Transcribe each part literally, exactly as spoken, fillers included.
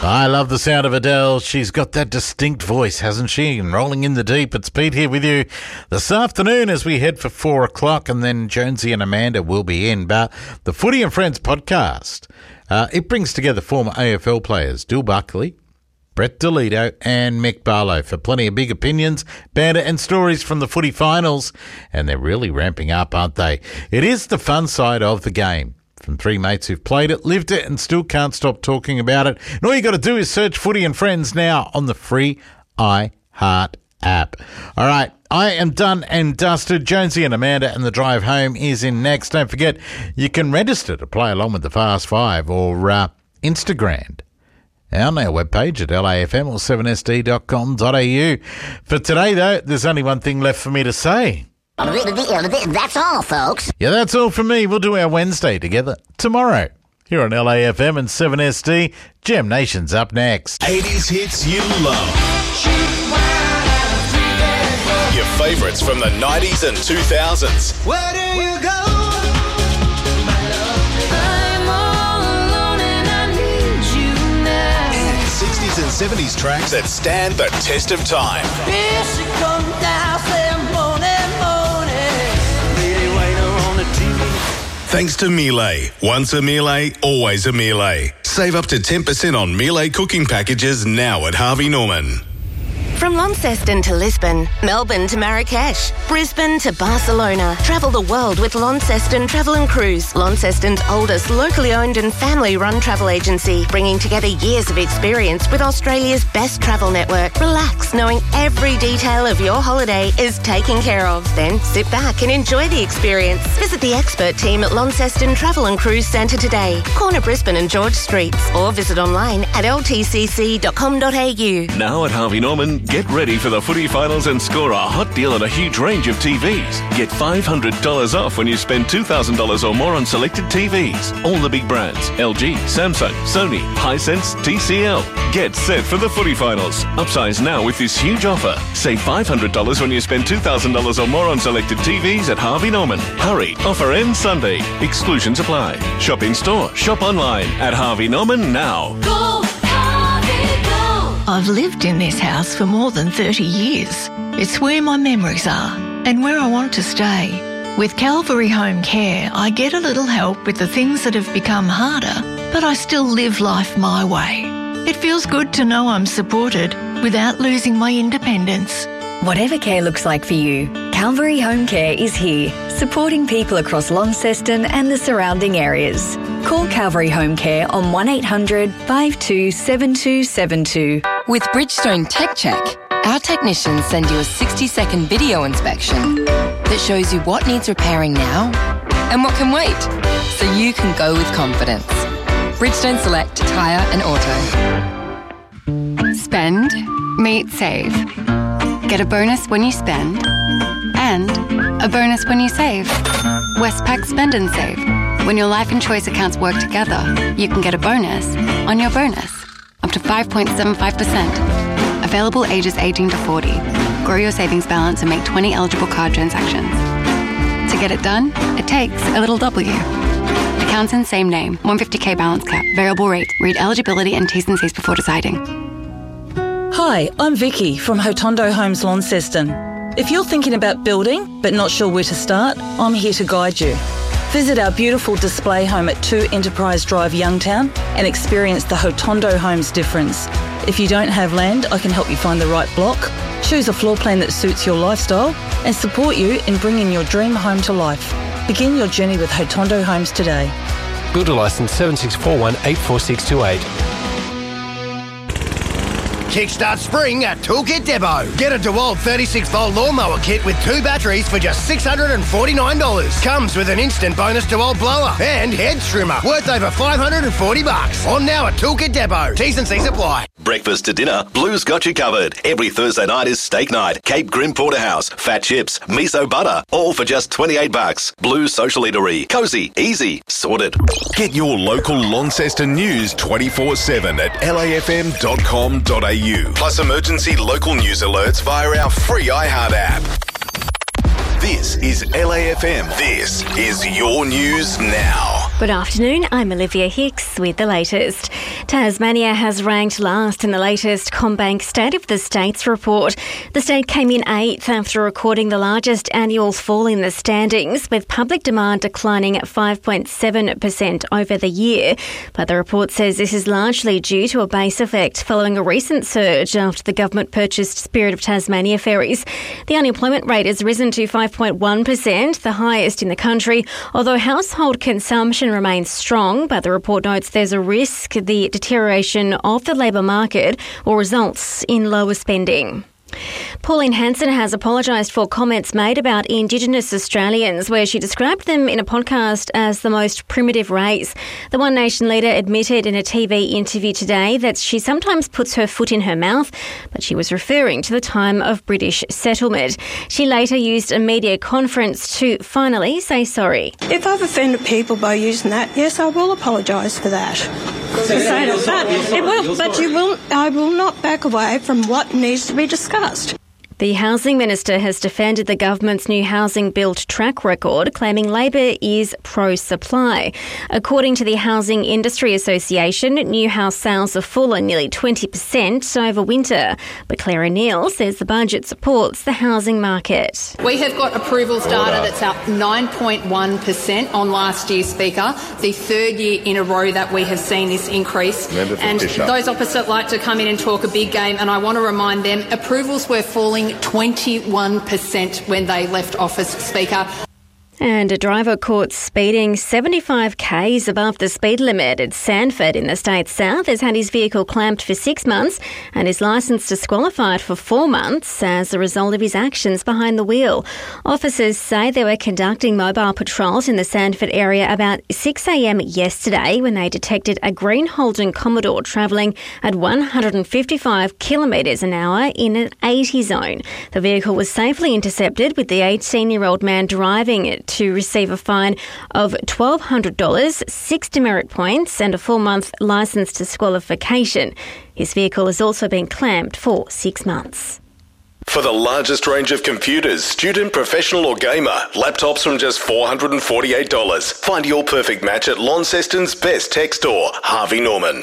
I love the sound of Adele. She's got that distinct voice, hasn't she? And rolling in the deep, it's Pete here with you this afternoon as we head for four o'clock, and then Jonesy and Amanda will be in. But the Footy and Friends podcast, uh, it brings together former A F L players Dill Buckley, Brett DeLito and Mick Barlow for plenty of big opinions, banter and stories from the footy finals. And they're really ramping up, aren't they? It is the fun side of the game. From three mates who've played it, lived it, and still can't stop talking about it. And all you got to do is search Footy and Friends now on the free iHeart app. All right, I am done and dusted. Jonesy and Amanda and the drive home is in next. Don't forget, you can register to play along with the Fast Five or uh, Instagram on our webpage at L A F M or seven S D dot com dot A U. For today, though, there's only one thing left for me to say. That's all, folks. Yeah, that's all from me. We'll do our Wednesday together tomorrow here on L A F M and seven S D. Gem Nation's up next. eighties hits you love. Your favourites from the nineties and two thousands. Where do you go? I'm all alone and I need you now. sixties and seventies tracks that stand the test of time. Here she comes down, say morning, morning. Lady waiter on the T V. Thanks to Miele. Once a Miele, always a Miele. Save up to ten percent on Miele cooking packages now at Harvey Norman. From Launceston to Lisbon, Melbourne to Marrakesh, Brisbane to Barcelona. Travel the world with Launceston Travel and Cruise, Launceston's oldest locally owned and family-run travel agency, bringing together years of experience with Australia's best travel network. Relax, knowing every detail of your holiday is taken care of. Then sit back and enjoy the experience. Visit the expert team at Launceston Travel and Cruise Centre today, corner Brisbane and George Streets, or visit online at l t c c dot com dot a u. Now at Harvey Norman, get ready for the footy finals and score a hot deal on a huge range of T Vs. Get five hundred dollars off when you spend two thousand dollars or more on selected T Vs. All the big brands, L G, Samsung, Sony, Hisense, T C L. Get set for the footy finals. Upsize now with this huge offer. Save five hundred dollars when you spend two thousand dollars or more on selected T Vs at Harvey Norman. Hurry, offer ends Sunday. Exclusions apply. Shop in store, shop online at Harvey Norman now. Go, Harvey, go. I've lived in this house for more than thirty years. It's where my memories are and where I want to stay. With Calvary Home Care, I get a little help with the things that have become harder, but I still live life my way. It feels good to know I'm supported without losing my independence. Whatever care looks like for you, Calvary Home Care is here, supporting people across Launceston and the surrounding areas. Call Calvary Home Care on one eight hundred five two seven two seven two. With Bridgestone Tech Check, our technicians send you a sixty-second video inspection that shows you what needs repairing now and what can wait, so you can go with confidence. Bridgestone Select Tyre and Auto. Spend, meet, save. Get a bonus when you spend and a bonus when you save. Westpac Spend and Save. When your life and choice accounts work together, you can get a bonus on your bonus, up to five point seven five percent. Available ages eighteen to forty. Grow your savings balance and make twenty eligible card transactions. To get it done, it takes a little W. Accounts in same name, one hundred fifty thousand balance cap, variable rate. Read eligibility and T's and C's before deciding. Hi, I'm Vicky from Hotondo Homes Launceston. If you're thinking about building but not sure where to start, I'm here to guide you. Visit our beautiful display home at two Enterprise Drive, Youngtown, and experience the Hotondo Homes difference. If you don't have land, I can help you find the right block, choose a floor plan that suits your lifestyle, and support you in bringing your dream home to life. Begin your journey with Hotondo Homes today. Builder licence seven six four one eight four six two eight. Kickstart spring at Toolkit Depot. Get a DeWalt thirty-six volt lawnmower kit with two batteries for just six hundred forty-nine dollars. Comes with an instant bonus DeWalt blower and head trimmer worth over five hundred forty bucks. On now at Toolkit Depot. T's and C's apply. Breakfast to dinner, Blue's got you covered. Every Thursday night is steak night. Cape Grim Porterhouse, fat chips, miso butter, all for just twenty-eight bucks. Blue's Social Eatery. Cozy, easy, sorted. Get your local Launceston news twenty-four seven at L A F M dot com dot A U. Plus emergency local news alerts via our free iHeart app. This is L A F M. This is your news now. Good afternoon, I'm Olivia Hicks with the latest. Tasmania has ranked last in the latest CommBank State of the States report. The state came in eighth after recording the largest annual fall in the standings, with public demand declining five point seven percent over the year. But the report says this is largely due to a base effect following a recent surge after the government purchased Spirit of Tasmania ferries. The unemployment rate has risen to five point one percent, the highest in the country, although household consumption remains strong, but the report notes there's a risk the deterioration of the labour market will result in lower spending. Pauline Hanson has apologised for comments made about Indigenous Australians, where she described them in a podcast as the most primitive race. The One Nation leader admitted in a T V interview today that she sometimes puts her foot in her mouth, but she was referring to the time of British settlement. She later used a media conference to finally say sorry. If I've offended people by using that, yes, I will apologise for that. For saying it, but, it will, but you will, I will not back away from what needs to be discussed. The Housing Minister has defended the government's new housing build track record, claiming Labor is pro-supply. According to the Housing Industry Association, new house sales have fallen nearly twenty percent over winter. But Claire O'Neill says the budget supports the housing market. We have got approvals data that's up nine point one percent on last year, Speaker, the third year in a row that we have seen this increase. And those opposite like to come in and talk a big game, and I want to remind them approvals were falling twenty-one percent when they left office, Speaker. And a driver caught speeding seventy-five kays above the speed limit at Sandford in the state's south has had his vehicle clamped for six months and his licence disqualified for four months as a result of his actions behind the wheel. Officers say they were conducting mobile patrols in the Sandford area about six a.m. yesterday when they detected a green Holden Commodore travelling at one hundred fifty-five kilometres an hour in an eighty zone. The vehicle was safely intercepted with the eighteen-year-old man driving it to receive a fine of twelve hundred dollars, six demerit points and a four-month licence disqualification. His vehicle has also been clamped for six months. For the largest range of computers, student, professional or gamer, laptops from just four hundred forty-eight dollars. Find your perfect match at Launceston's best tech store, Harvey Norman.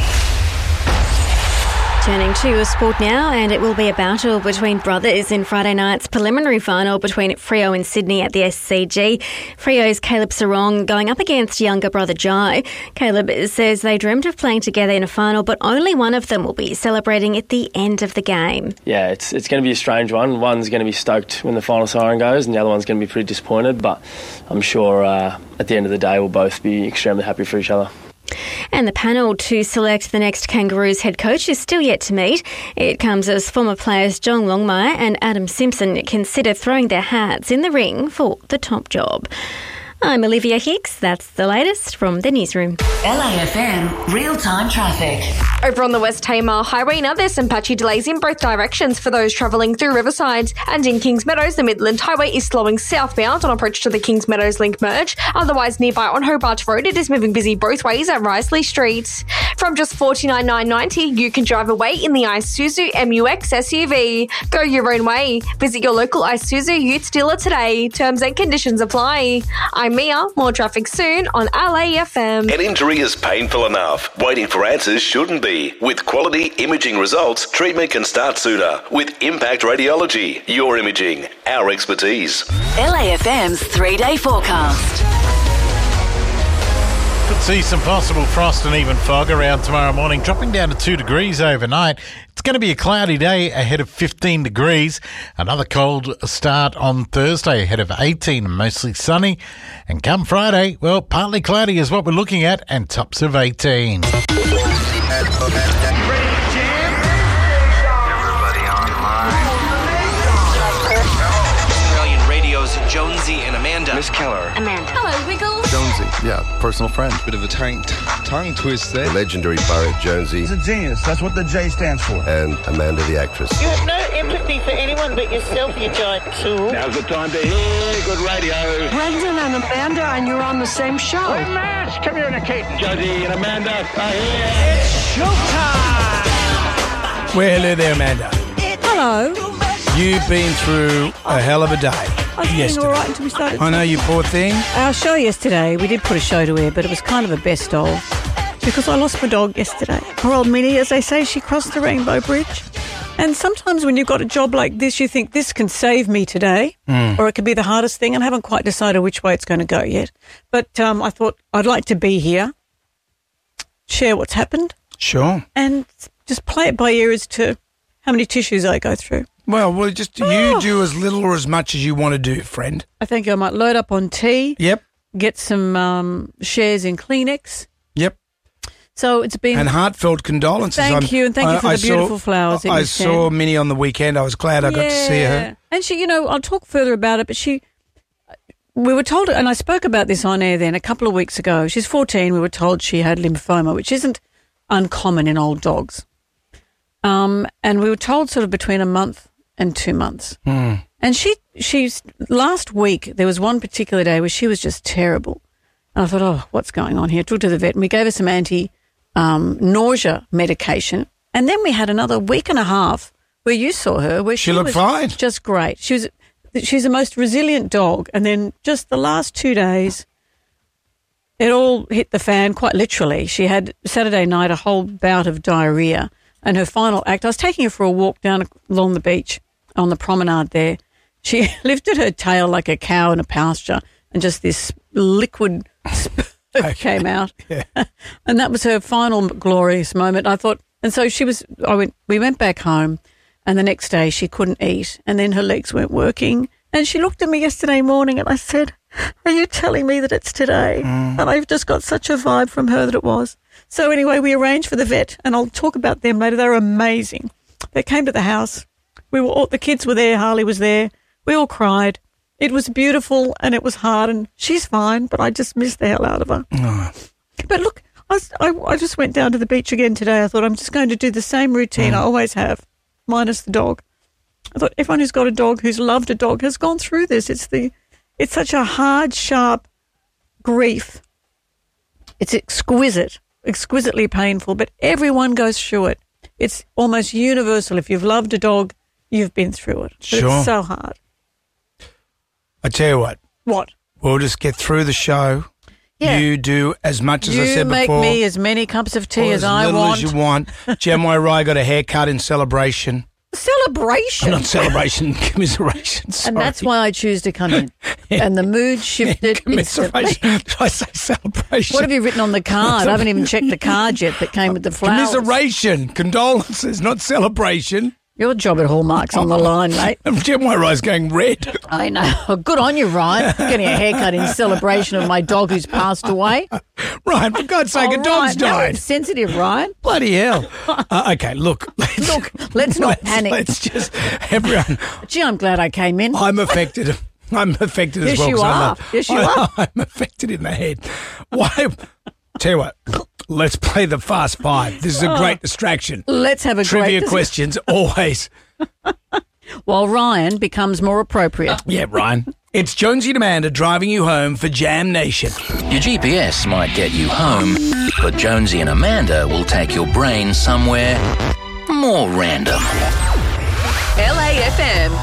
Turning to sport now, and it will be a battle between brothers in Friday night's preliminary final between Freo and Sydney at the S C G. Freo's Caleb Sarong going up against younger brother Jai. Caleb says they dreamt of playing together in a final, but only one of them will be celebrating at the end of the game. Yeah, it's it's going to be a strange one. One's going to be stoked when the final siren goes, and the other one's going to be pretty disappointed, but I'm sure uh, at the end of the day we'll both be extremely happy for each other. And the panel to select the next Kangaroos head coach is still yet to meet. It comes as former players John Longmire and Adam Simpson consider throwing their hats in the ring for the top job. I'm Olivia Hicks. That's the latest from the newsroom. L A F M real-time traffic. Over on the West Tamar Highway, now there's some patchy delays in both directions for those travelling through Riverside. And in Kings Meadows, the Midland Highway is slowing southbound on approach to the Kings Meadows Link merge. Otherwise, nearby on Hobart Road, it is moving busy both ways at Risley Street. From just forty-nine thousand nine hundred ninety dollars, you can drive away in the Isuzu M U X S U V. Go your own way. Visit your local Isuzu Ute dealer today. Terms and conditions apply. I'm Mia. More traffic soon on L A F M. An injury is painful enough. Waiting for answers shouldn't be. With quality imaging results, treatment can start sooner. With Impact Radiology, your imaging, our expertise. L A F M's three-day forecast. Could see some possible frost and even fog around tomorrow morning, dropping down to two degrees overnight. It's going to be a cloudy day ahead of fifteen degrees. Another cold start on Thursday ahead of eighteen and mostly sunny. And come Friday, well, partly cloudy is what we're looking at and tops of eighteen. Australian Radio's Jonesy and Amanda. Miss Keller. Amanda. Hello, Wiggles. Jonesy, yeah, personal friend. Bit of a tongue, tongue twist there. The legendary poet Jonesy. He's a genius. That's what the J stands for. And Amanda the actress. You have no empathy for anyone but yourself, you giant tool. Now's the time to hear good radio. Brendan and Amanda, and you're on the same show. We're mass communicating. Jonesy and Amanda are here. It's showtime. Well, hello there, Amanda. Hello. You've been through a hell of a day. I was feeling Yesterday. all right until we started. I know, you poor thing. Our show yesterday, we did put a show to air, but it was kind of a best of because I lost my dog yesterday. Poor old Minnie, as they say, she crossed the Rainbow Bridge. And sometimes when you've got a job like this, you think this can save me today, Mm. or it could be the hardest thing. And I haven't quite decided which way it's going to go yet. But um, I thought I'd like to be here, share what's happened, Sure. and just play it by ear as to how many tissues I go through. Well, well, just you do as little or as much as you want to do, friend. I think I might load up on tea. Yep. Get some um, shares in Kleenex. Yep. So it's been... And heartfelt condolences. Thank I'm- you, and thank you for I- the I beautiful saw, flowers that I you saw sent. Minnie on the weekend. I was glad I got to see her. And she, you know, I'll talk further about it, but she... We were told, and I spoke about this on air then a couple of weeks ago. She's fourteen. We were told she had lymphoma, which isn't uncommon in old dogs. Um, and we were told sort of between a month and two months. Mm. And she, she's last week, there was one particular day where she was just terrible. And I thought, oh, what's going on here? Took her to the vet and we gave her some anti um, nausea medication. And then we had another week and a half where you saw her where she, She looked was fine. just great. She was, she's the most resilient dog. And then just the last two days, it all hit the fan quite literally. She had Saturday night a whole bout of diarrhea. And her final act, I was taking her for a walk down along the beach on the promenade there. She lifted her tail like a cow in a pasture and just this liquid okay. came out. Yeah. And that was her final glorious moment. I thought, and so she was, I went, we went back home and the next day she couldn't eat and then her legs weren't working. And she looked at me yesterday morning and I said, are you telling me that it's today? Mm. And I've just got such a vibe from her that it was. So anyway, we arranged for the vet and I'll talk about them later. They were amazing. They came to the house. We were all, the kids were there. Harley was there. We all cried. It was beautiful and it was hard and she's fine, but I just missed the hell out of her. Oh. But look, I, was- I, I just went down to the beach again today. I thought I'm just going to do the same routine Mm. I always have, minus the dog. I thought everyone who's got a dog, who's loved a dog, has gone through this. It's the, it's such a hard, sharp grief. It's exquisite, exquisitely painful, but everyone goes through it. It's almost universal. If you've loved a dog, you've been through it. But Sure. It's so hard. I tell you what. What? We'll just get through the show. Yeah. You do as much as you I said make before. me as many cups of tea or as, as I little want. as you want. Jem Rai got a haircut in celebration. Celebration. Not celebration, commiseration. And that's why I choose to come in. And the mood shifted instantly. Commiseration. Did I say celebration? What have you written on the card? I haven't even checked the card yet that came with the flowers. Commiseration, condolences, not celebration. Your job at Hallmark's on the line, mate. Jem Rai's going red. I know. Good on you, Ryan. Getting a haircut in celebration of my dog who's passed away. Ryan, for God's sake, Oh, a dog's Ryan, that died. was sensitive, Ryan. Bloody hell. Uh, okay, look. Let's, Look, let's not let's, panic. Let's just, everyone. Gee, I'm glad I came in. I'm affected. I'm affected as Yes, well. you 'cause I are. love- Yes, you I- are. I'm affected in the head. Why? Tell you what, let's play the Fast Five. This is a Oh. great distraction. Let's have a Trivia great questions, always. While Ryan becomes more appropriate. Yeah, Ryan. It's Jonesy and Amanda driving you home for Jam Nation. Your G P S might get you home, but Jonesy and Amanda will take your brain somewhere more random. L A F M.